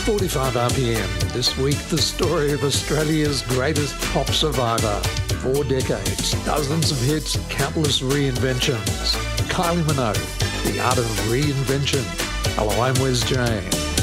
245 RPM. This week, the story of Australia's greatest pop survivor. 4 decades, dozens of hits, countless reinventions. Kylie Minogue, The Art of Reinvention. Hello, I'm Wes James.